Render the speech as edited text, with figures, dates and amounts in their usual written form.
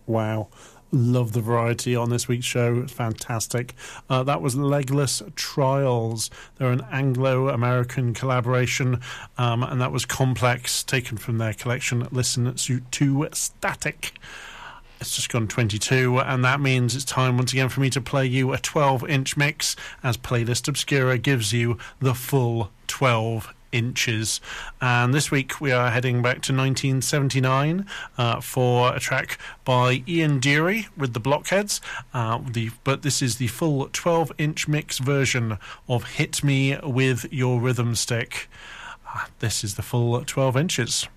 Wow. Love the variety on this week's show. It's fantastic. That was Legless Trials. They're an Anglo-American collaboration, and that was Complex, taken from their collection Listen to Static. It's just gone 22, and that means it's time once again for me to play you a 12-inch mix, as Playlist Obscura gives you the full 12 inches. And this week we are heading back to 1979 for a track by Ian Deary with the Blockheads, but this is the full 12-inch mix version of Hit Me With Your Rhythm Stick. This is the full 12 inches.